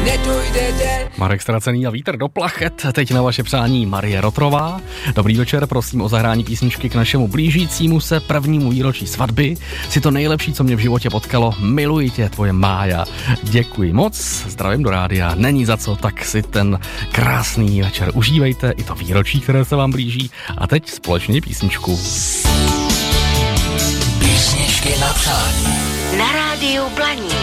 nedojde den. Marek Ztracený a Vítr do plachet. Teď na vaše přání Marie Rotrová. Dobrý večer, prosím o zahrání písničky k našemu blížícímu se prvnímu výročí svatby. Si to nejlepší, co mě v životě potkalo. Miluji tě, tvoje Mája. Děkuji moc, zdravím do rádia. Není za co, tak si ten krásný večer užívejte, i to výročí, které se vám blíží. A teď společně písničku. Písničky na přání. Na rádiu Blaník.